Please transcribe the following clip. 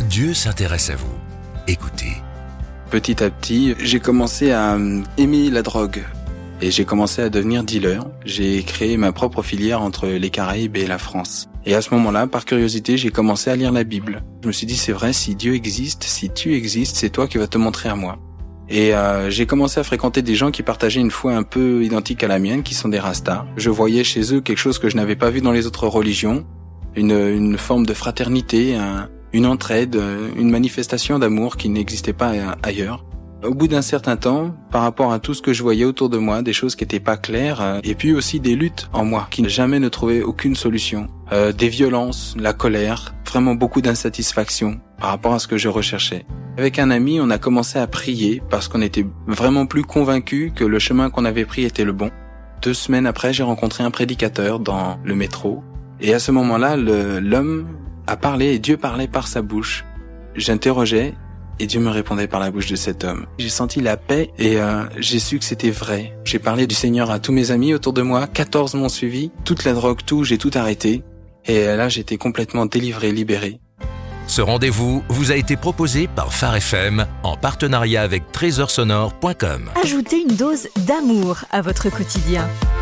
Dieu s'intéresse à vous. Écoutez. Petit à petit, j'ai commencé à aimer la drogue et j'ai commencé à devenir dealer. J'ai créé ma propre filière entre les Caraïbes et la France. Et à ce moment-là, par curiosité, j'ai commencé à lire la Bible. Je me suis dit, c'est vrai, si Dieu existe, si tu existes, c'est toi qui vas te montrer à moi. Et j'ai commencé à fréquenter des gens qui partageaient une foi un peu identique à la mienne, qui sont des rastas. Je voyais chez eux quelque chose que je n'avais pas vu dans les autres religions, une forme de fraternité, une entraide, une manifestation d'amour qui n'existait pas ailleurs. Au bout d'un certain temps, par rapport à tout ce que je voyais autour de moi, des choses qui étaient pas claires, et puis aussi des luttes en moi qui jamais ne trouvaient aucune solution, des violences, la colère, vraiment beaucoup d'insatisfaction par rapport à ce que je recherchais. Avec un ami, on a commencé à prier parce qu'on était vraiment plus convaincus que le chemin qu'on avait pris était le bon. 2 semaines après, j'ai rencontré un prédicateur dans le métro, et à ce moment-là, l'homme a parlé et Dieu parlait par sa bouche. J'interrogeais et Dieu me répondait par la bouche de cet homme. J'ai senti la paix et j'ai su que c'était vrai. J'ai parlé du Seigneur à tous mes amis autour de moi, 14 m'ont suivi, toute la drogue, j'ai tout arrêté. Et là, j'étais complètement délivré, libéré. Ce rendez-vous vous a été proposé par Phare FM en partenariat avec trésorsonore.com. Ajoutez une dose d'amour à votre quotidien.